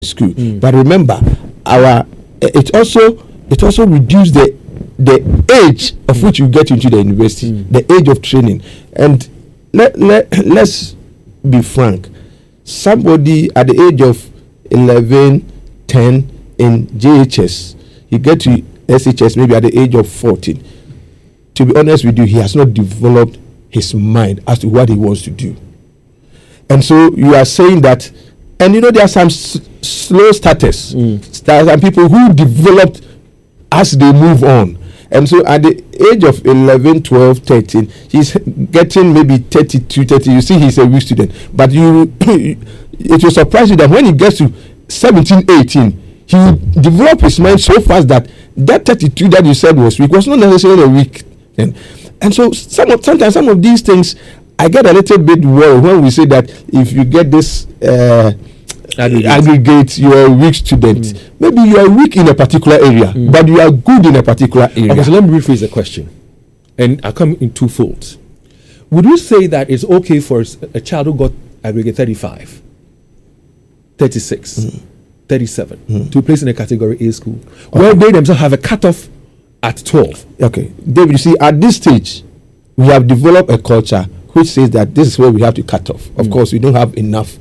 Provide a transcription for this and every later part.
school. But remember, it also reduced the age of which you get into the university, the age of training. And let's be frank, somebody at the age of 11, 10 in JHS, he get to SHS maybe at the age of 14. To be honest with you, he has not developed his mind as to what he wants to do. And so you are saying that, and there are some slow starters. There are some people who developed as they move on. And so at the age of 11, 12, 13, he's getting maybe 32, 30. You see, he's a weak student. But it will surprise you that when he gets to 17, 18, he will develop his mind so fast that 32 that you said was weak was not necessarily a weak thing. And so sometimes some of these things, I get a little bit worried when we say that if you get this aggregate, you are a weak student. Maybe you are weak in a particular area, but you are good in a particular area. Okay, so let me rephrase the question, and I come in two folds. Would you say that it's okay for a child who got aggregate 35, 36, 37 to be placed in a category A school, where they themselves have a cutoff at 12? Okay, David, you see, at this stage, we have developed a culture which says that this is where we have to cut off. Of course, we don't have enough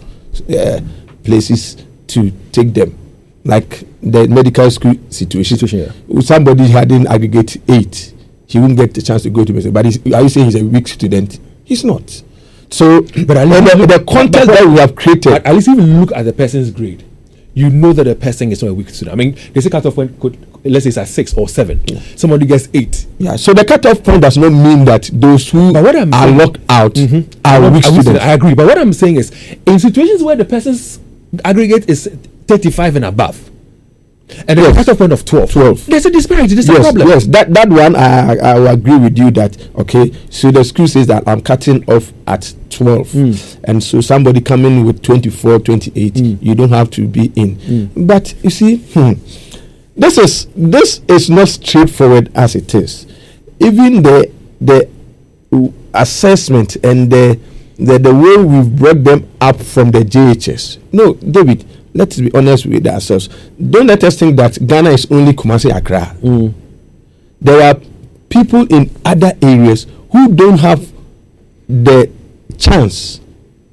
places to take them, like the medical school situation. Somebody had in aggregate 8, he wouldn't get the chance to go to medicine. But are you saying he's a weak student? He's not. So, but the context that we have created, at least if you look at the person's grade, you know that the person is not a weak student. I mean, they say cutoff point let's say it's at 6 or 7. Somebody gets 8. Yeah. So the cutoff point does not mean that those who are locked out are weak students. I agree. But what I'm saying is, in situations where the person's aggregate is 35 and above, and there's a cutoff point of 12, there's a disparity. There's a problem. Yes, that one I will agree with you that, okay, so the school says that I'm cutting off at 12, and so somebody coming with 24, 28, you don't have to be in. But you see, this is not straightforward as it is. Even the assessment and the way we've brought them up from the JHS. No, David, let's be honest with ourselves. Don't let us think that Ghana is only Kumasi, Accra. There are people in other areas who don't have the chance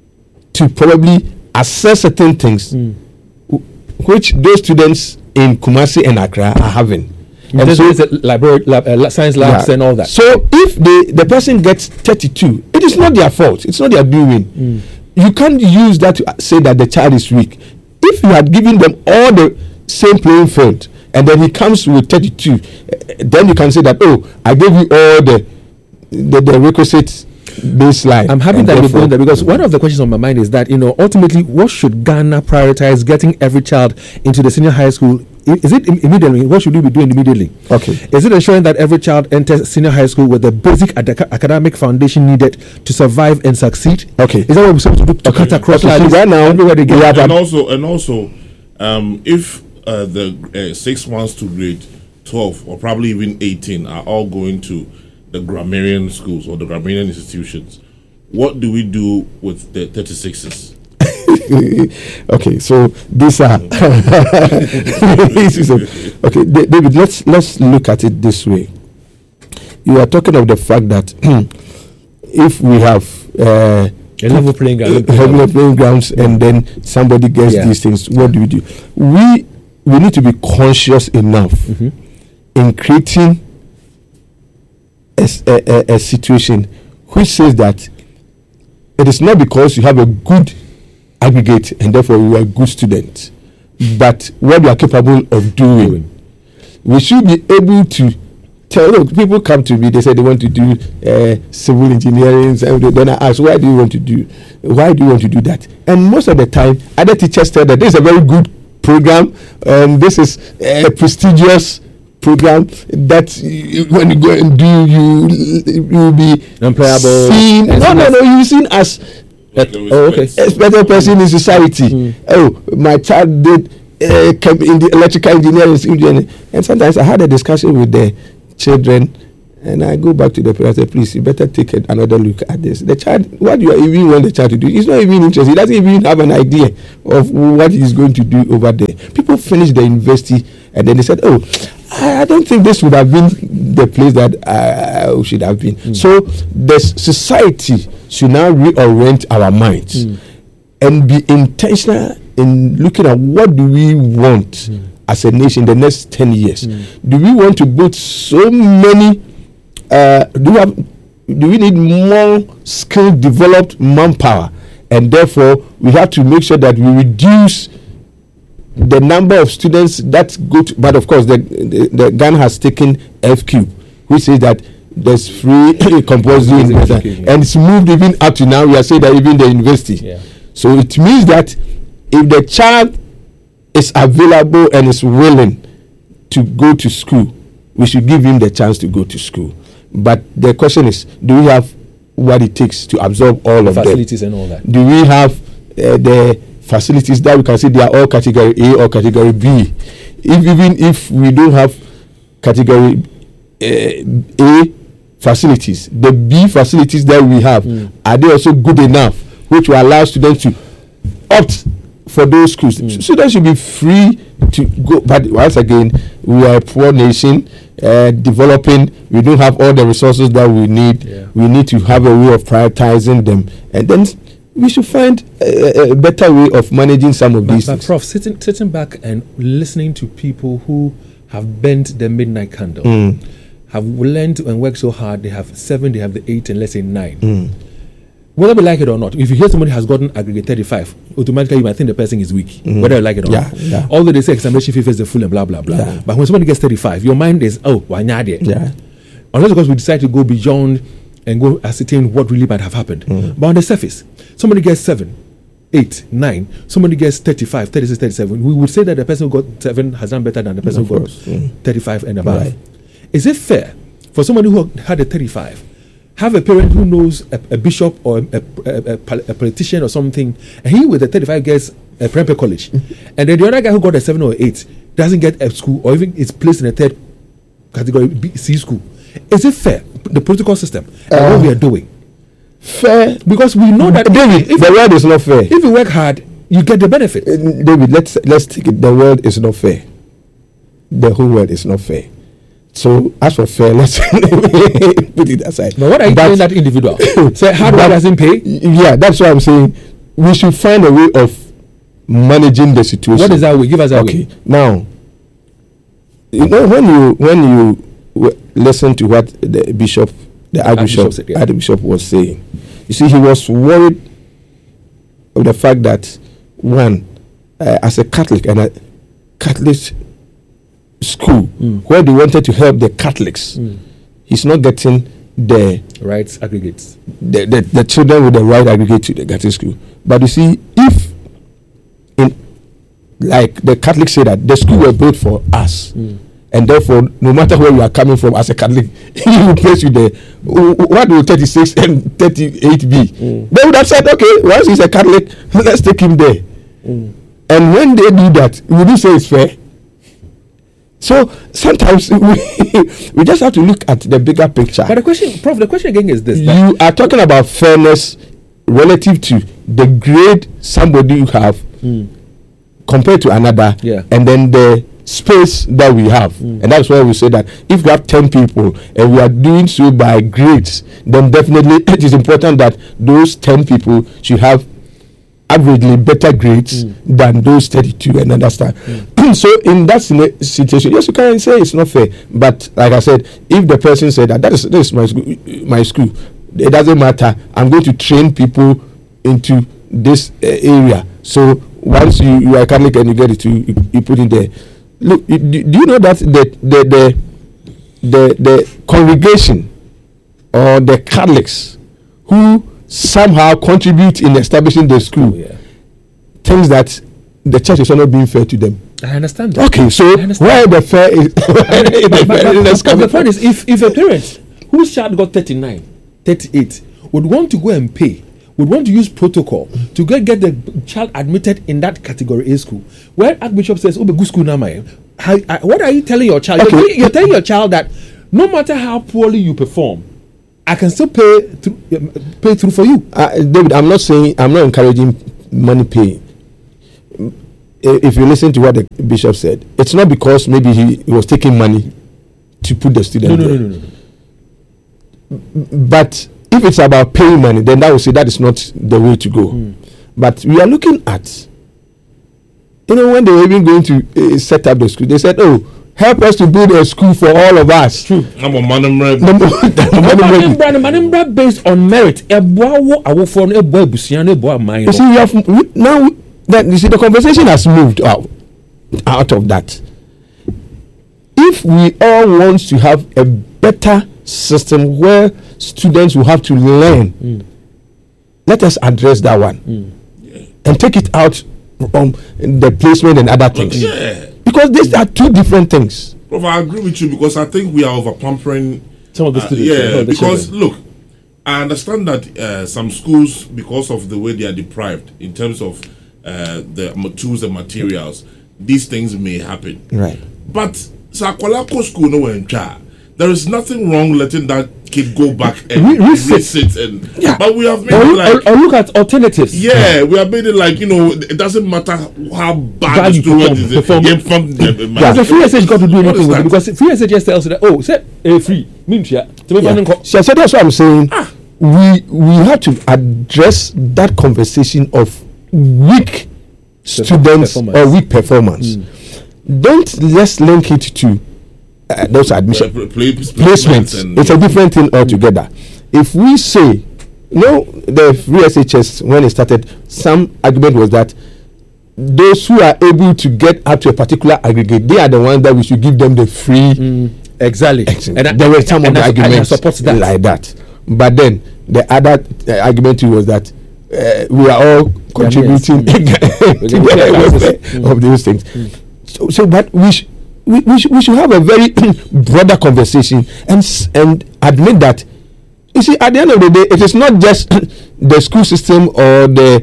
to probably assess certain things which those students in Kumasi and Accra are having. And so it's a library, science labs and all that. So if the person gets 32, it is not their fault. It's not their doing. You can't use that to say that the child is weak. If you had given them all the same playing field and then he comes with 32, then you can say that, oh, I gave you all the requisite baseline. I'm happy that you're going there, because one of the questions on my mind is that, ultimately, what should Ghana prioritize getting every child into the senior high school? Is it immediately? What should we be doing immediately? Okay. Is it ensuring that every child enters senior high school with the basic academic foundation needed to survive and succeed? Okay. Is that what we're supposed to do to cut across right now? Everywhere they get. And also, if the 6 months to grade 12 or probably even 18 are all going to the grammarian schools or the grammarian institutions, what do we do with the 36s? Okay, so these are okay, David, let's look at it this way. You are talking of the fact that if we have level playing grounds and then somebody gets these things, what do? We need to be conscious enough in creating a situation which says that it is not because you have a good aggregate and therefore you are a good student, but what you are capable of doing. We should be able to tell. Look, people come to me, they say they want to do civil engineering, and then I ask, why do you want to do that? And most of the time, other teachers tell that this is a very good program, this is a prestigious program that when you go and do, you will be employable. You're seen as a better person in society. Oh, my child did in the electrical engineering, and sometimes I had a discussion with the children And I go back to the parents and say, please, you better take another look at this. The child, what do you even want the child to do? He's not even interested. He doesn't even have an idea of what he's going to do over there. People finish the university and then they said, oh, I don't think this would have been the place that I should have been. So the society should now reorient our minds and be intentional in looking at what do we want as a nation in the next 10 years. Do we want to build so many do we need more skilled, developed manpower, and therefore we have to make sure that we reduce the number of students that go to, but of course the Ghana has taken FQ, which says that there's free compulsory education, and it's moved even up to now. We are saying that even the university. So it means that if the child is available and is willing to go to school, we should give him the chance to go to school. But the question is, do we have what it takes to absorb all of facilities and all that? Do we have the facilities that we can say they are all category A or category B? Even if we don't have category A facilities, the B facilities that we have, are they also good enough, which will allow students to opt for those schools? Students should be free to go. But once again, we are a poor nation, developing. We don't have all the resources that we need. We need to have a way of prioritizing them, and then we should find a better way of managing some of these things. Prof, sitting back and listening to people who have bent the midnight candle, have learned and worked so hard, they have 7, they have the 8, and let's say 9. Whether we like it or not, if you hear somebody has gotten aggregate 35, automatically you might think the person is weak, whether you like it or not. Although they say examination fee is the full and blah, blah, blah. But when somebody gets 35, your mind is, oh, wanyade. Unless, of course, we decide to go beyond and go ascertain what really might have happened. But on the surface, somebody gets 7, 8, 9, somebody gets 35, 36, 37. We would say that the person who got 7 has done better than the person who got 35 and above. Is it fair for somebody who had a 35, have a parent who knows a bishop or a politician or something, and he with a 35 gets a prep college, and then the other guy who got a 7 or 8 doesn't get a school or even is placed in a 3rd category B, C school? Is it fair, the political system and what we are doing? Fair, because we know that David, the world is not fair. If you work hard, you get the benefit. David, let's take it. The world is not fair. The whole world is not fair. So as for fair, let's put it aside. But what are you telling that individual? Say hard work doesn't pay? Yeah, that's what I'm saying. We should find a way of managing the situation. What is that way? Give us that way. Okay. Now, you know, when you listen to what the bishop, the Archbishop was saying, you see, he was worried of the fact that one, as a Catholic and a Catholic school where they wanted to help the Catholics, he's not getting the right aggregates, the children with the right aggregate to the Catholic school. But you see, if like the Catholics say that the school was built for us, and therefore no matter where you are coming from as a Catholic, he will place you there. What will 36 and 38 be? They would have said, okay, once he's a Catholic, let's take him there. And when they do that, would you say it's fair? So sometimes we just have to look at the bigger picture. But the question, Prof, the question again is this: you are talking about fairness relative to the grade somebody you have compared to another, and then the space that we have. And that's why we say that if we have 10 people and we are doing so by grades, then definitely it is important that those 10 people should have averagely better grades than those 32 and understand. So in that situation, yes, you can say it's not fair. But like I said, if the person said that this is my school, it doesn't matter. I'm going to train people into this area. So once you are Catholic and you get it, you put it there. Look, do you know that the congregation or the Catholics who somehow contribute in establishing the school thinks that the church is not being fair to them? I understand that. Okay, so where the fair is? The point is, if a parent whose child got 39, 38 would want to go and pay, would want to use protocol to get the child admitted in that category A school, where Archbishop says, "Oh, good school now, what are you telling your child? Okay. You're telling your child that no matter how poorly you perform, I can still pay through for you. David, I'm not encouraging money pay. If you listen to what the bishop said, it's not because maybe he was taking money to put the student there. No. But if it's about paying money, then I would say that is not the way to go. But we are looking at, when they were even going to set up the school, they said, "Oh, help us to build a school for all of us." True. Manimra based on merit. You see, the conversation has moved out of that. If we all want to have a better system where students will have to learn, let us address that one and take it out from the placement and other things. Because these are two different things. Prof, I agree with you because I think we are over pampering some of the students. Because look, I understand that some schools, because of the way they are deprived in terms of the tools and materials, these things may happen. Right. But Sakwalako school no in charge. There is nothing wrong letting that kid go back and resit but we have made it or look at alternatives. We have made it like it doesn't matter how bad the student is. Because the free SH got to do anything with it, because free SH just tells you that free means so that's what I'm saying. We have to address that conversation of weak students or weak performance. Let's link it to those admission placements. It's a different thing altogether. If we say the free SHS, when it started, some argument was that those who are able to get up to a particular aggregate, they are the ones that we should give them the free. Exactly. And there were some of the arguments like that. But then the other argument too was that we are all contributing to the welfare of those things. So but we should have a very broader conversation and admit that, you see, at the end of the day, it is not just the school system or the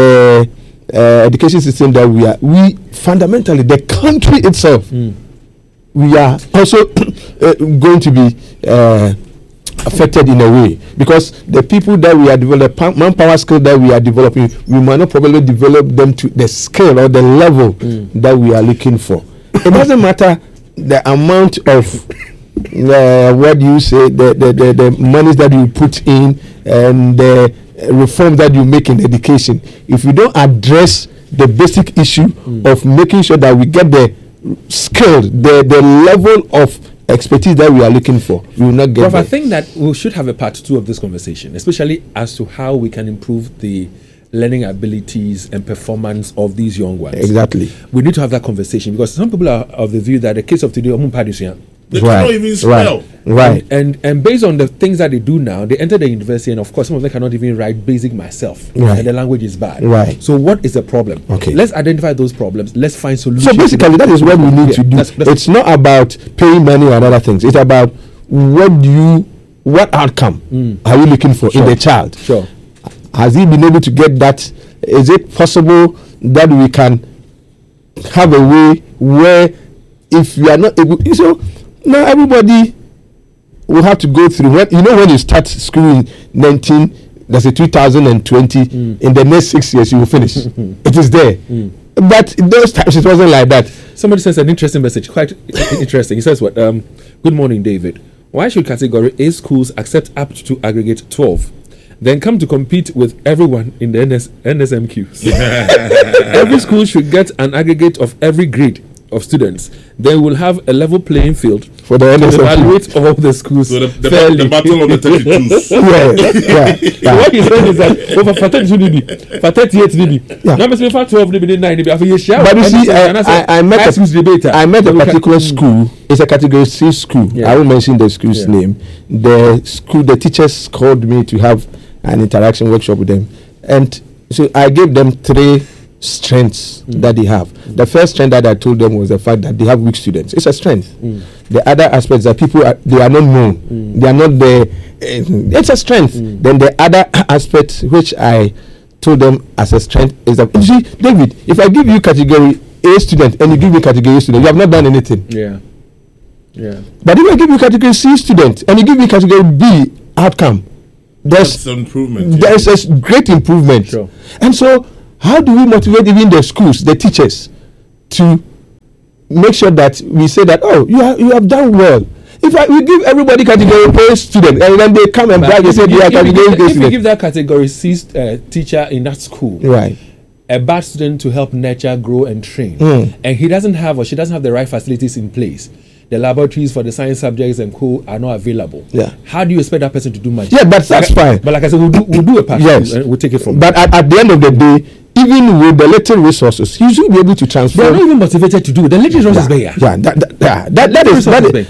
education system that we fundamentally, the country itself, we are also going to be affected in a way, because the people that we are developing, manpower skill that we are developing, we might not probably develop them to the scale or the level that we are looking for. It doesn't matter the amount of what do you say, the monies that you put in and the reform that you make in education. If you don't address the basic issue of making sure that we get the skill, the level of expertise that we are looking for, we will not get Prof, there. I think that we should have a part 2 of this conversation, especially as to how we can improve the learning abilities and performance of these young ones. Exactly. We need to have that conversation, because some people are of the view that the kids of today they cannot even spell. Right. And based on the things that they do now, they enter the university, and of course some of them cannot even write basic myself. Right. And the language is bad. Right. So what is the problem? Okay. Let's identify those problems. Let's find solutions. So basically that is what we need to do. It's not about paying money or other things. It's about what outcome are we looking for in the child? Sure. Has he been able to get that? Is it possible that we can have a way where, if we are not able, so now everybody will have to go through when you start school in 2020, in the next 6 years you will finish. It is there. But those times it wasn't like that. Somebody says an interesting message, quite interesting. He says, good morning, David. Why should category A schools accept up to aggregate 12, then come to compete with everyone in the NSMQs? Every school should get an aggregate of every grade of students. Then we'll have a level playing field for the NSMQ. Evaluate all the schools. So the battle of the 32s. yeah. What he's saying is that over for 38 now must be for 12 9. But you see, I met a particular school. It's a category C school. I won't mention the school's name. The teachers called me to have an interaction workshop with them, and so I gave them 3 strengths that they have. The first strength that I told them was the fact that they have weak students. It's a strength. The other aspects that they are not known. They are not there. It's a strength. Then the other aspect which I told them as a strength is that, you see, David, if I give you category A student and you give me category A student, you have not done anything. Yeah. Yeah. But if I give you category C student and you give me category B outcome, That's an improvement. there's a great improvement. Sure. And so, how do we motivate even the schools, the teachers, to make sure that we say that, oh, you have done well? If we give everybody category A student and then they come and brag and say they are category A If you student, give that category C teacher in that school right? a bad student to help nurture, grow, and train, and he doesn't have or she doesn't have the right facilities in place, the laboratories for the science subjects and co are not available. Yeah. How do you expect that person to do much? Yeah, but that's fine. But like I said, we'll do a part. Yes. And we'll take it from But at the end of the day, even with the little resources, you should be able to transform. they're not even motivated to do it. The little resources there. Yeah, that is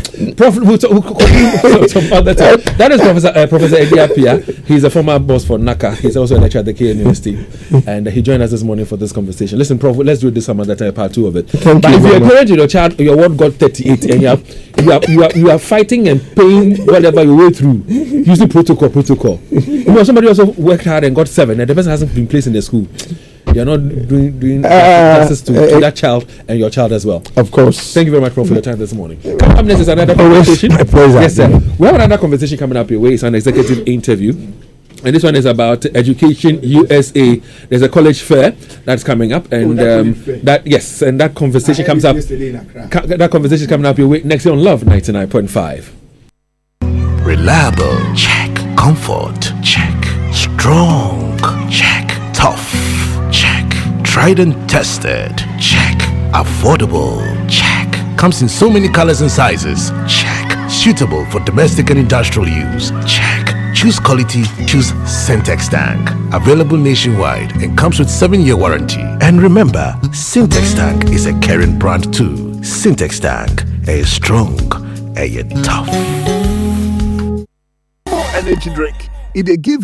That is Professor Eddie Appiah. He's a former boss for NACA. He's also a lecturer at the KN University, and he joined us this morning for this conversation. Listen, Prof, let's do this some other time, part 2 of it. Thank but you if you're a very much. parent and your child, your ward got 38, and you are fighting and paying whatever you way through using protocol. You know, somebody also worked hard and got 7, and the person hasn't been placed in the school. You're not doing justice to that child and your child as well. Of course. Thank you very much, Prof, for your time this morning. Coming up next is another conversation. My pleasure. Yes, sir. We have another conversation coming up your way. It's an executive interview. And this one is about Education USA. There's a college fair that's coming up, and that conversation comes up. That conversation is coming up your way next year on Love 99.5. Reliable, check. Comfort, check. Strong, check. Tough, check. Tried and tested, check. Affordable, check. Comes in so many colors and sizes, check. Suitable for domestic and industrial use, check. Choose quality, choose Syntex Tank. Available nationwide and comes with 7-year warranty. And remember, Syntex Tank is a caring brand too. Syntex Tank, a strong, a tough. Energy drink. It give